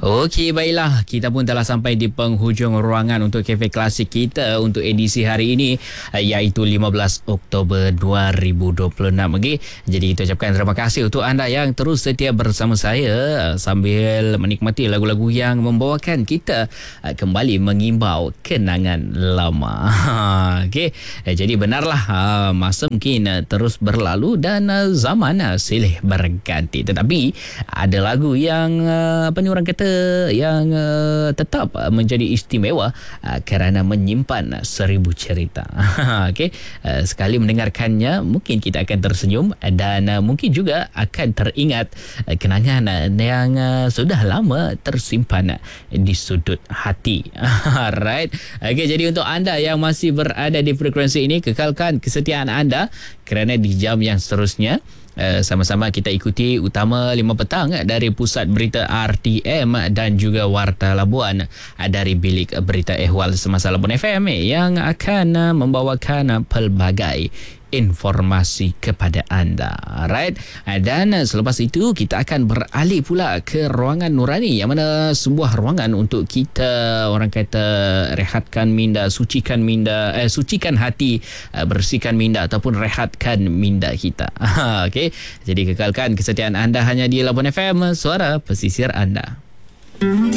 Okey, baiklah. Kita pun telah sampai di penghujung ruangan untuk Cafe Klasik kita untuk edisi hari ini, iaitu 15 Oktober 2026. Okey, jadi kita ucapkan terima kasih untuk anda yang terus setia bersama saya sambil menikmati lagu-lagu yang membawakan kita kembali mengimbau kenangan lama. Okey, jadi benarlah masa mungkin terus berlalu dan zaman silih berganti. Tetapi ada lagu yang orang kata yang tetap menjadi istimewa kerana menyimpan 1000 cerita. Okey, sekali mendengarkannya mungkin kita akan tersenyum dan mungkin juga akan teringat kenangan yang sudah lama tersimpan di sudut hati. Alright. Okey, jadi untuk anda yang masih berada di frekuensi ini, kekalkan kesetiaan anda kerana di jam yang seterusnya sama-sama kita ikuti utama 5 petang dari Pusat Berita RTM dan juga Warta Labuan dari Bilik Berita Ehwal Semasa Labuan FM yang akan membawakan pelbagai informasi kepada anda. Right? Dan selepas itu kita akan beralih pula ke ruangan nurani, yang mana sebuah ruangan untuk kita orang kata rehatkan minda, sucikan hati, bersihkan minda ataupun rehatkan minda kita. Okey. Jadi kekalkan kesetiaan anda hanya di Labuan FM, suara pesisir anda.